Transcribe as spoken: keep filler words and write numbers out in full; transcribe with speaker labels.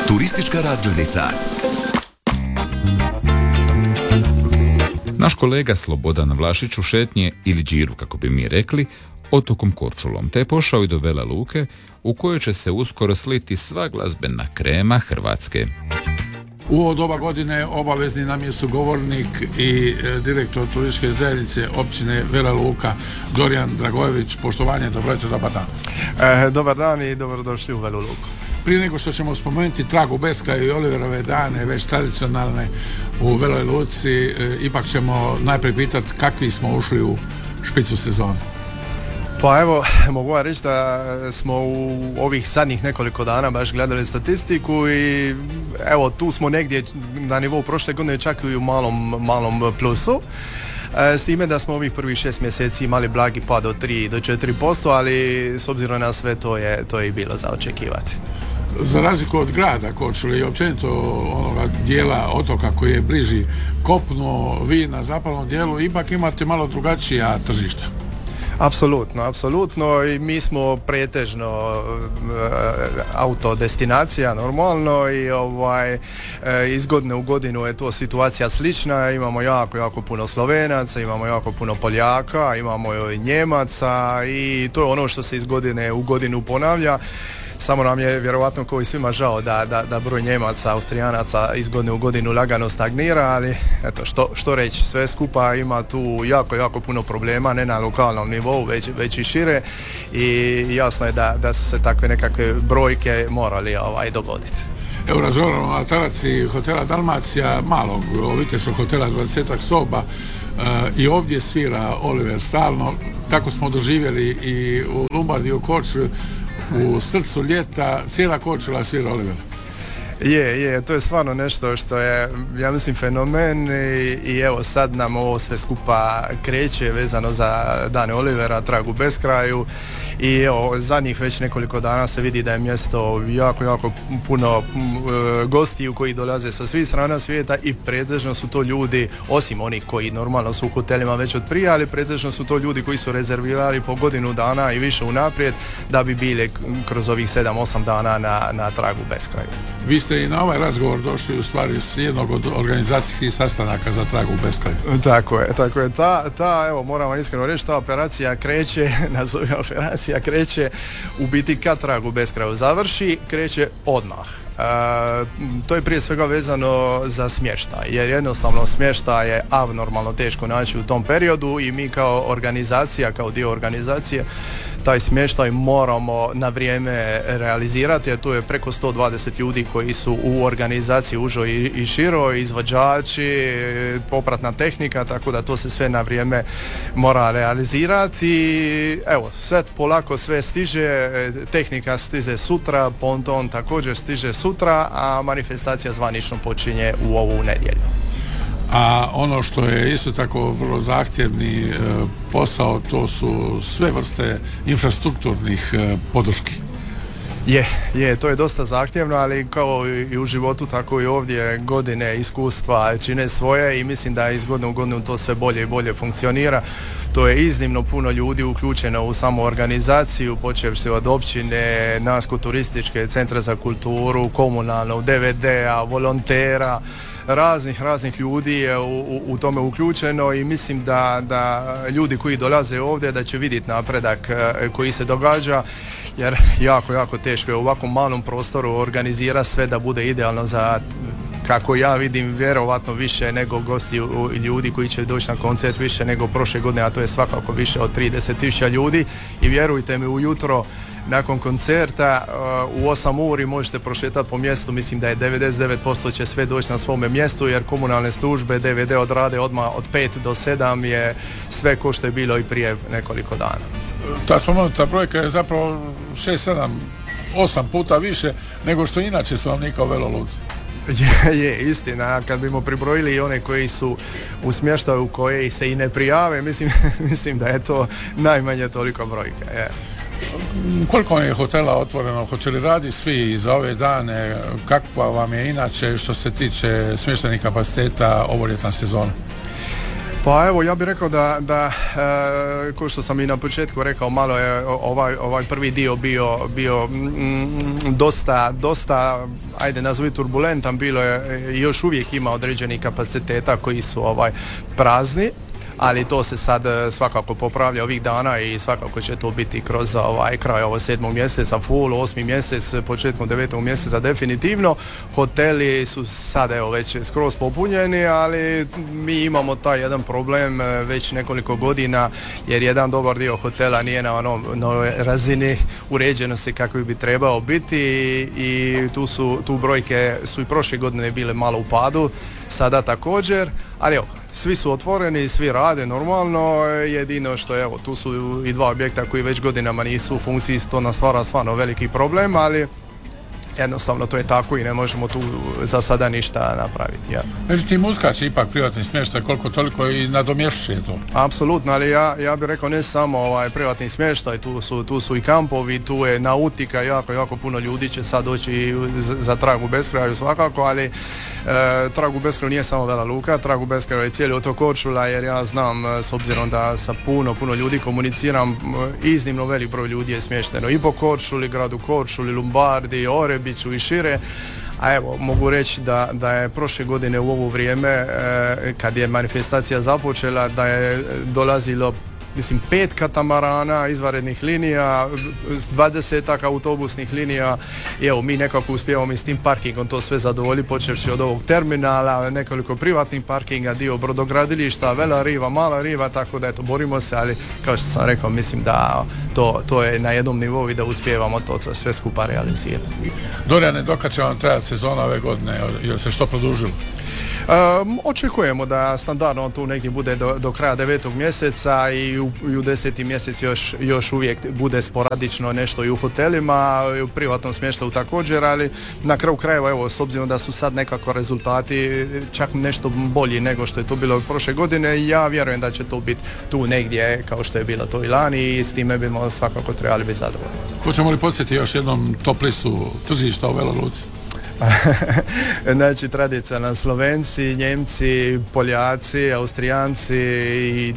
Speaker 1: Turistička razglednica.
Speaker 2: Naš kolega Slobodan Vlašić u šetnje ili džiru, kako bi mi rekli, otokom Korčulom, te je pošao i do Vela Luke, u kojoj će se uskoro sliti sva glazbena krema Hrvatske.
Speaker 3: U ovo doba godine obavezni nam je sugovornik i e, direktor turističke zajednice općine Vela Luka, Dorijan Dragojević. Poštovanje, dobro jutro, dobar dan.
Speaker 4: E, dobar dan i dobrodošli u Velu Luku.
Speaker 3: Prije nego što ćemo spomenuti Tragu beskraju i Oliverove dane, već tradicionalne u Veloj Luci, e, ipak ćemo najprije pitati kakvi smo ušli u špicu sezonu.
Speaker 4: Pa evo, mogu vam reći da smo u ovih zadnjih nekoliko dana baš gledali statistiku i evo tu smo negdje na nivou prošle godine čak i u malom, malom plusu. S time da smo ovih prvih šest mjeseci imali blagi pad od tri do četiri posto, ali s obzirom na sve to je, to je i bilo za očekivati.
Speaker 3: Za razliku od grada Korčule i općenito onoga dijela otoka koji je bliži kopnu, vi na zapadnom dijelu ipak imate malo drugačija tržišta.
Speaker 4: Apsolutno, apsolutno i mi smo pretežno autodestinacija normalno i ovaj iz godine u godinu je to situacija slična, imamo jako, jako puno Slovenaca, imamo jako puno Poljaka, imamo i Njemaca i to je ono što se iz godine u godinu ponavlja. Samo nam je vjerovatno kao i svima žao da, da, da broj Njemaca, Austrijanaca iz godine u godinu lagano stagnira, ali eto, što, što reći, sve skupa ima tu jako, jako puno problema, ne na lokalnom nivou, već, već i šire i jasno je da, da su se takve nekakve brojke morali ovaj, dogoditi.
Speaker 3: Evo razgovaramo o ataraci hotela Dalmacija, malog obiteljskog hotela, dvadesetak soba, e, i ovdje svira Oliver stalno, tako smo doživjeli i u Lumbardiji, u Korčuli, u srcu ljeta, cijela Korčula svira Oliver.
Speaker 4: Je, je, to je stvarno nešto što je, ja mislim, fenomen i, i evo sad nam ovo sve skupa kreće vezano za dane Olivera, Tragu beskraju i evo, zadnjih već nekoliko dana se vidi da je mjesto jako, jako puno e, gostiju koji dolaze sa svih strana svijeta i pretežno su to ljudi, osim onih koji normalno su u hotelima već od prije, ali pretežno su to ljudi koji su rezervirali po godinu dana i više unaprijed da bi bili kroz ovih sedam osam dana na, na Tragu beskraju.
Speaker 3: Vi ste i na ovaj razgovor došli u stvari s jednog od organizacijskih sastanaka za Tragu beskraju.
Speaker 4: Tako je, tako je. Ta, ta evo, moram vam iskreno reći, ta operacija kreće, nazove operacija kreće, u biti kad Tragu beskraju završi, kreće odmah. E, to je prije svega vezano za smještaj, jer jednostavno smještaj je abnormalno teško naći u tom periodu i mi kao organizacija, kao dio organizacije, taj smještaj moramo na vrijeme realizirati, jer tu je preko sto dvadeset ljudi koji su u organizaciji užo i, i širo, izvođači, popratna tehnika, tako da to se sve na vrijeme mora realizirati i evo, sve polako sve stiže, tehnika stiže sutra, ponton također stiže sutra, a manifestacija zvanično počinje u ovu nedjelju.
Speaker 3: A ono što je isto tako vrlo zahtjevni e, posao, to su sve vrste infrastrukturnih e, podrški.
Speaker 4: Je, je, to je dosta zahtjevno, ali kao i u životu, tako i ovdje godine iskustva čine svoje i mislim da iz godine u godinu to sve bolje i bolje funkcionira. To je iznimno puno ljudi uključeno u samu organizaciju, počevši od općine, nas kod turističke, centra za kulturu, komunalnog, D V D-a, volontera, raznih, raznih ljudi je u, u, u tome uključeno i mislim da, da ljudi koji dolaze ovdje da će vidjeti napredak koji se događa, jer jako, jako teško je u ovakvom malom prostoru organizira sve da bude idealno za, kako ja vidim, vjerovatno više nego gosti i ljudi koji će doći na koncert, više nego prošle godine, a to je svakako više od trideset tisuća ljudi i vjerujte mi, ujutro nakon koncerta u osam uri možete prošetati po mjestu, mislim da je devedeset devet posto će sve doći na svome mjestu, jer komunalne službe D V D odrade odmah od pet do sedam, je sve ko što je bilo i prije nekoliko dana.
Speaker 3: Ta spomenuta brojka je zapravo šest, sedam, osam puta više nego što inače stanovnika u Veloj Luci.
Speaker 4: Je, je, istina, kad bimo pribrojili i one koji su u smještaju koji se i ne prijave, mislim, mislim da je to najmanje toliko brojka. Je.
Speaker 3: Koliko je hotela otvoreno, hoće li radi svi za ove dane, kakva vam je inače što se tiče smještajnih kapaciteta ovo ljetna sezona?
Speaker 4: Pa evo, ja bih rekao da, da e, kao što sam i na početku rekao, malo je ovaj, ovaj prvi dio bio, bio mm, dosta, dosta, ajde nazvi turbulentan, bilo je, još uvijek ima određenih kapaciteta koji su ovaj prazni, ali to se sad svakako popravlja ovih dana i svakako će to biti kroz ovaj kraj ovog sedmog mjeseca, full, osmi mjesec, početkom devetog mjeseca definitivno. Hoteli su sad evo već skroz popunjeni, ali mi imamo taj jedan problem već nekoliko godina, jer jedan dobar dio hotela nije na onom na razini uređenosti kako bi trebao biti i tu su tu brojke su i prošle godine bile malo u padu, sada također, ali evo, svi su otvoreni, svi rade normalno, jedino što evo, tu su i dva objekta koji već godinama nisu u funkciji, to nas stvara stvarno veliki problem, ali jednostavno to je tako i ne možemo tu za sada ništa napraviti. Ja.
Speaker 3: Međutim, uskače ipak privatni smještaj koliko toliko i nadomješćuje to.
Speaker 4: Apsolutno, ali ja, ja bih rekao ne samo ovaj privatni smještaj, tu su, tu su i kampovi, tu je nautika, jako, jako puno ljudi će sad doći za, za Trag u beskraju svakako, ali e, Trag u beskraju nije samo Vela Luka, Trag u beskraju je cijeli otok Korčula, jer ja znam, s obzirom da sa puno, puno ljudi komuniciram, iznimno velik broj ljudi je smješteno i po Korčuli, gradu Korčuli, Lumbardi, Orebiću i šire. A evo, mogu reći da, da je prošle godine u ovo vrijeme, e, kad je manifestacija započela, da je dolazilo, mislim, pet katamarana, izvanrednih linija, dvadesetak autobusnih linija i evo, mi nekako uspijevamo i s tim parkingom to sve zadovoljiti, počevši od ovog terminala, nekoliko privatnih parkinga, dio brodogradilišta, Vela Riva, Mala Riva, tako da eto, borimo se, ali kao što sam rekao, mislim da to, to je na jednom nivou i da uspijevamo to sve skupa realizirati.
Speaker 3: Dorijane, dokad će vam trajati sezona ove godine, jer se što produžilo?
Speaker 4: Um, očekujemo da standardno tu negdje bude do, do kraja devetog mjeseca i u, i u deseti mjesec još, još uvijek bude sporadično nešto i u hotelima, i u privatnom smještaju također, ali na kraju krajeva, evo, s obzirom da su sad nekako rezultati čak nešto bolji nego što je to bilo prošle godine, ja vjerujem da će to biti tu negdje kao što je bilo to i lani i s time bimo svakako trebali biti zadovoljni.
Speaker 3: Hoćemo li podsjetiti još jednom top listu tržišta u Vela Luci?
Speaker 4: Znači, tradicionalno Slovenci, Njemci, Poljaci, Austrijanci i